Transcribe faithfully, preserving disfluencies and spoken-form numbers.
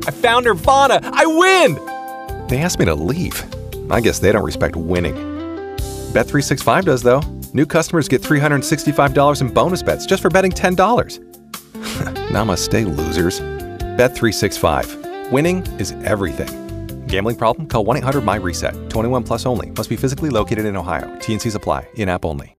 I found Nirvana! I win! They asked me to leave. I guess they don't respect winning. Bet three sixty-five does, though. New customers get three hundred sixty-five dollars in bonus bets just for betting ten dollars. Namaste, losers. Bet three sixty-five. Winning is everything. Gambling problem? Call one eight hundred M Y RESET. twenty-one plus only. Must be physically located in Ohio. T and Cs apply. In-app only.